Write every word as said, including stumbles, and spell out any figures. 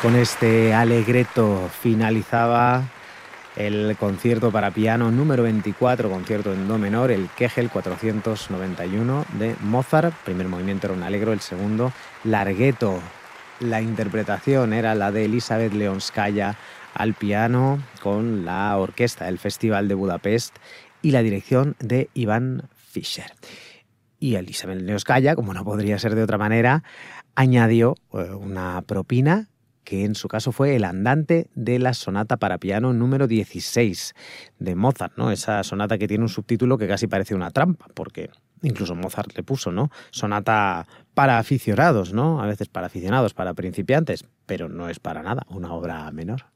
Con este Allegretto finalizaba el concierto para piano número veinticuatro, concierto en do menor, el Kegel cuatrocientos noventa y uno de Mozart. El primer movimiento era un allegro, el segundo larghetto. La interpretación era la de Elisabeth Leonskaya al piano con la orquesta del Festival de Budapest y la dirección de Ivan Fischer. Y Elisabeth Leonskaya, como no podría ser de otra manera, añadió una propina que en su caso fue el andante de la sonata para piano número dieciséis de Mozart, ¿no? Esa sonata que tiene un subtítulo que casi parece una trampa, porque incluso Mozart le puso, ¿no? Sonata para aficionados, ¿no? A veces para aficionados, para principiantes, pero no es para nada una obra menor.